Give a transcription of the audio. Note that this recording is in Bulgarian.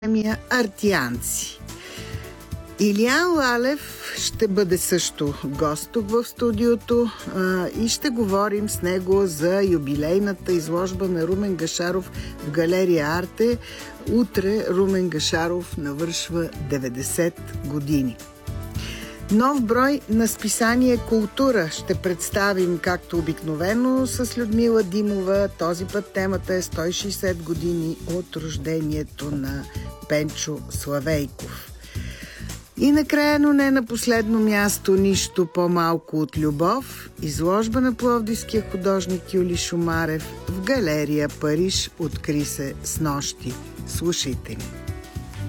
Артианци. Илиян Лалев ще бъде също гост тук в студиото и ще говорим с него за юбилейната изложба на Румен Гашаров в галерия Арте. Утре Румен Гашаров навършва 90 години. Нов брой на списание Култура ще представим както обикновено с Людмила Димова. Този път темата е 160 години от рождението на Пенчо Славейков. И накрая, но не на последно място, нищо по-малко от любов, изложба на пловдивския художник Юли Шумарев в галерия Париж откри се снощи. Слушайте ни!